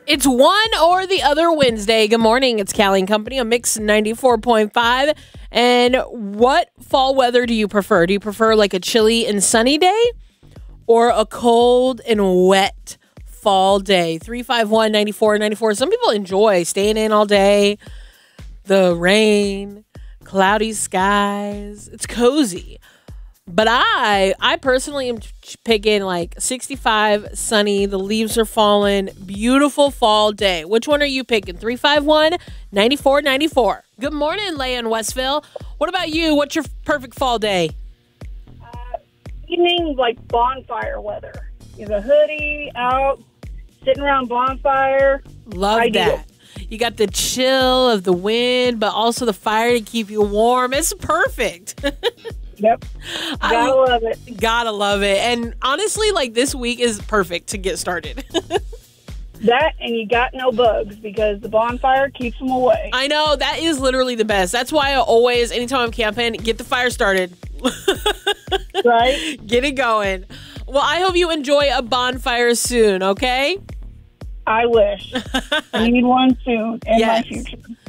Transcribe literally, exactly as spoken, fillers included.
It's one or the other Wednesday. Good morning. It's Callie and Company on Mix ninety-four point five. And what fall weather do you prefer? Do you prefer like a chilly and sunny day or a cold and wet fall day? three five one, nine four nine four. Some people enjoy staying in all day. The rain, cloudy skies. It's cozy. But I, I personally am picking like sixty-five, sunny, the leaves are falling, beautiful fall day. Which one are you picking? three five one, nine four nine four. Good morning, Leia in Westville. What about you? What's your perfect fall day? Uh, evening, like bonfire weather. You have a hoodie out, sitting around bonfire. Love Ideal. that. You got the chill of the wind, but also the fire to keep you warm. It's perfect. Yep. I Gotta love it. Gotta love it. And honestly, like this week is perfect to get started. That and you got no bugs because the bonfire keeps them away. I know. That is literally the best. That's why I always, anytime I'm camping, get the fire started. Right? Get it going. Well, I hope you enjoy a bonfire soon, okay? I wish. I need one soon in Yes. my future.